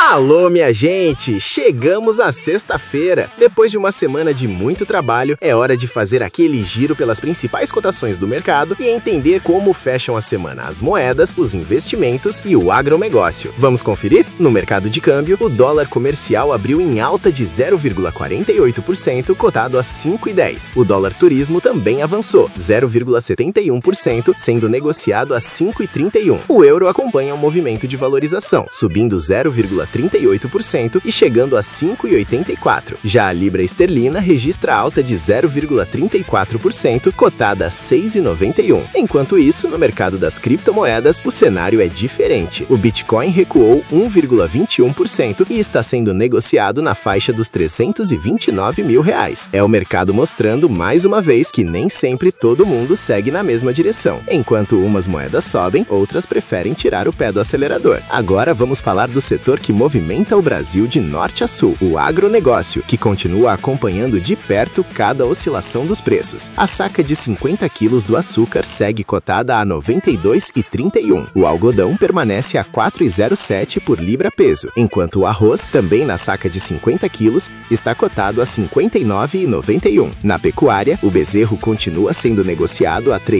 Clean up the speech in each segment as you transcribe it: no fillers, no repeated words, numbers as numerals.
Alô, minha gente! Chegamos à sexta-feira. Depois de uma semana de muito trabalho, é hora de fazer aquele giro pelas principais cotações do mercado e entender como fecham a semana as moedas, os investimentos e o agronegócio. Vamos conferir? No mercado de câmbio, o dólar comercial abriu em alta de 0,48%, cotado a 5,10. O dólar turismo também avançou, 0,71%, sendo negociado a 5,31. O euro acompanha o movimento de valorização, subindo 0,38% e chegando a 5,84. Já a libra esterlina registra alta de 0,34%, cotada a 6,91. Enquanto isso, no mercado das criptomoedas, o cenário é diferente. O Bitcoin recuou 1,21% e está sendo negociado na faixa dos R$329 mil. É o mercado mostrando mais uma vez que nem sempre todo mundo segue na mesma direção. Enquanto umas moedas sobem, outras preferem tirar o pé do acelerador. Agora vamos falar do setor que movimenta o Brasil de norte a sul, o agronegócio, que continua acompanhando de perto cada oscilação dos preços. A saca de 50 quilos do açúcar segue cotada a R$ 92,31. O algodão permanece a R$ 4,07 por libra peso, enquanto o arroz, também na saca de 50 quilos, está cotado a R$ 59,91. Na pecuária, o bezerro continua sendo negociado a R$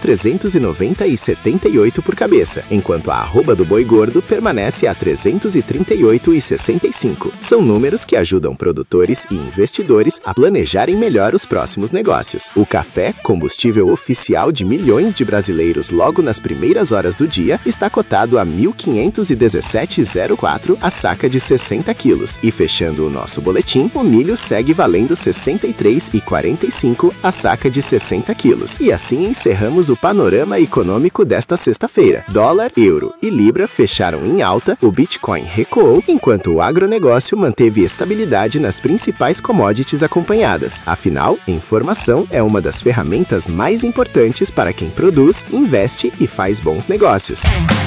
3.390,78 por cabeça, enquanto a arroba do boi gordo permanece a R$ 338,65. São números que ajudam produtores e investidores a planejarem melhor os próximos negócios. O café, combustível oficial de milhões de brasileiros logo nas primeiras horas do dia, está cotado a R$ 1.517,04 a saca de 60 quilos. E fechando o nosso boletim, o milho segue valendo R$ 63,45 a saca de 60 quilos. E assim encerramos o panorama econômico desta sexta-feira. Dólar, euro e libra fecharam em alta, o Bitcoin recuou, enquanto o agronegócio manteve estabilidade nas principais commodities acompanhadas. Afinal, informação é uma das ferramentas mais importantes para quem produz, investe e faz bons negócios.